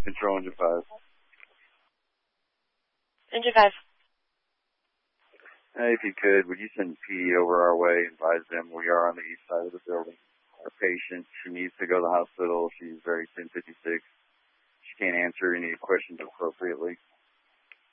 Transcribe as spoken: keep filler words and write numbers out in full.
Control engine five. Engine five. Hey, if you could, would you send P over our way and advise them we are on the east side of the building? Our patient, she needs to go to the hospital. She's very ten fifty-six. She can't answer any questions appropriately.